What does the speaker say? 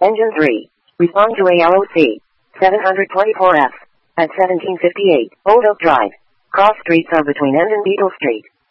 Engine 3. Respond to AROC 724F at 1758 Old Oak Drive. Cross streets are between End and Beetle Street.